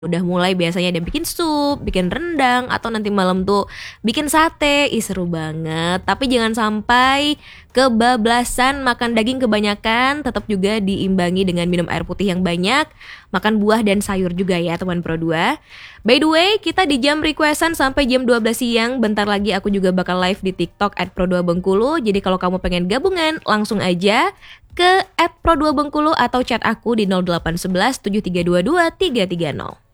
Udah mulai biasanya ada bikin sup, bikin rendang, atau nanti malam tuh bikin sate. Ih seru banget. Tapi jangan sampai kebablasan makan daging kebanyakan. Tetap juga diimbangi dengan minum air putih yang banyak. Makan buah dan sayur juga ya teman Pro 2. By the way, kita di jam requestan sampai jam 12 siang. Bentar lagi aku juga bakal live di TikTok @pro2bengkulu. Jadi kalau kamu pengen gabungan, langsung aja ke @pro2bengkulu atau chat aku di 0811 7322 330.